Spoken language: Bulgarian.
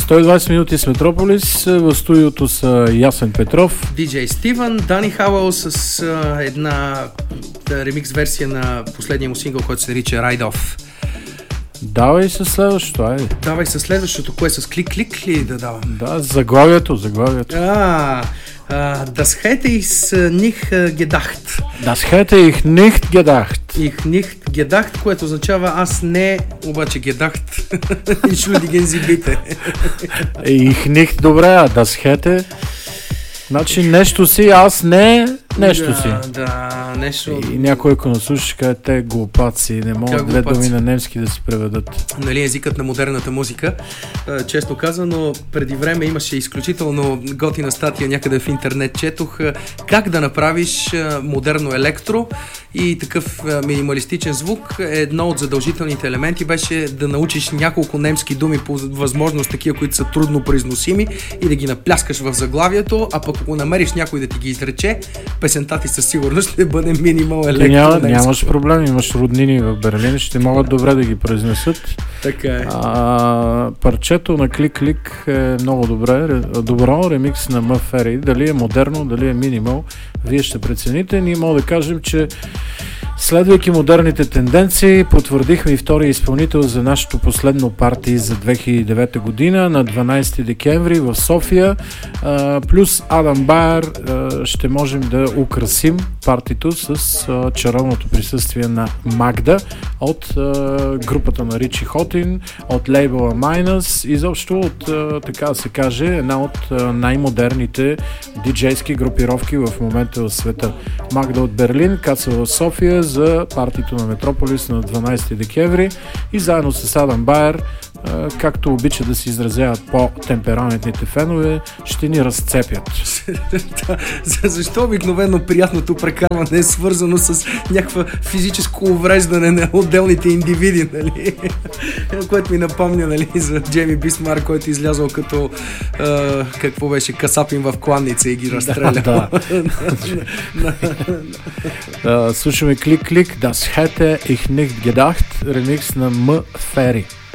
120 минути с Метрополис. В студиото са Ясен Петров, диджей Стивън, Дани Хауъл с една ремикс версия на последния му сингъл, който се нарича Ride Off. Давай със следващото, айде. Давай със следващото, кое с клик-клик ли да давам? Да, заглавието. Das hätte ich nicht gedacht. Das hätte ich nicht gedacht. Ich nicht gedacht, което означава аз не, обаче gedacht. Entschuldigen Sie bitte. Ich nicht, добре, а das hätte... Значи нещо си, аз не нещо си. Да, нещо. И някой, ако наслушаш, каже, те глупаци, не могат две думи на немски да се преведат. Нали, езикът на модерната музика, често казано, преди време имаше изключително готина статия някъде в интернет, четох как да направиш модерно електро и такъв минималистичен звук. Едно от задължителните елементи беше да научиш няколко немски думи по възможност, такива, които са трудно произносими, и да ги напляскаш в заглавието, а пък ако намериш някой да ти ги изрече, песента ти със сигурност ще бъде минимал електро. Нямаш проблем, имаш роднини в Берлин, ще могат добре да ги произнесат. Така е. Парчето на Клик-Клик е много добро, ремикс на Мъфери. Дали е модерно, дали е минимал, вие ще прецените. Ние мога да кажем, че следвайки модерните тенденции, потвърдихме и втория изпълнител за нашето последно парти за 2009 година на 12 декември в София. Плюс Адам Байер ще можем да украсим партито с чаровното присъствие на Магда от групата на Ричи Хотин, от лейбъла Minus, изобщо от, така да се каже, една от най-модерните диджейски групировки в момента в света. Магда от Берлин каца в София за партито на Метрополис на 12 декември и заедно с Адам Байер, както обича да се изразяват по-темпераментните фенове, ще ни разцепят. Защо обикновено приятното прекарване е свързано с някаква физическо увреждане на отделните индивиди, нали? Което ми напомня, нали, за Джейми Бисмар, който излязъл като какво беше, касапин в кланница и ги разстреля. Слушаме Клик-Клик, Das hätte ich nicht gedacht, ремикс на Мъфери.